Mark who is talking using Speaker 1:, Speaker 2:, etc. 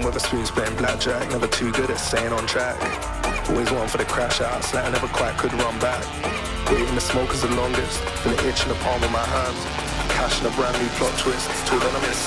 Speaker 1: with a spoon playing blackjack. Never too good at staying on track. Always one for the crash outs that I never quite could run back. Waiting the smoke is the longest. Feel the itch in the palm of my hand. Cash in a brand new plot twist. Till then I'm in